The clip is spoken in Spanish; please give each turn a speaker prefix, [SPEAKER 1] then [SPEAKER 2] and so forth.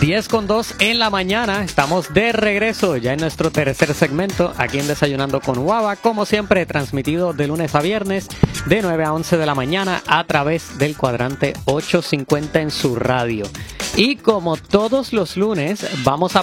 [SPEAKER 1] 10:02 en la mañana, estamos de regreso ya en nuestro tercer segmento aquí en Desayunando con Guava, como siempre transmitido de lunes a viernes de 9 a 11 de la mañana a través del cuadrante 850 en su radio. Y como todos los lunes vamos a